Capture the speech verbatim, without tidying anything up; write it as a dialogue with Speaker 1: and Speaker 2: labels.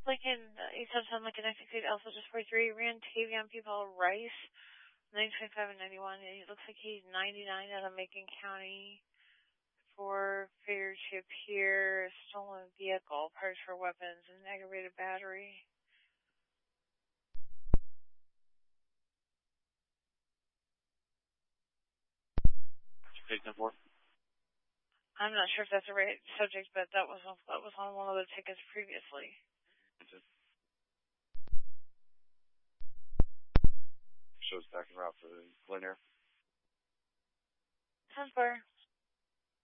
Speaker 1: Lincoln, eight seven seven Lincoln nine six eight Alpha just forty-three, ran Tavion People Rice, nine twenty-five and ninety-one. It looks like he's ninety-nine out of Macon County for failure to appear, stolen vehicle, parts for weapons, and aggravated battery.
Speaker 2: Case ten four.
Speaker 1: I'm not sure if that's the right subject, but that was on, that was on one of the tickets previously.
Speaker 2: Shows back en route for the Glen Air.
Speaker 1: ten four.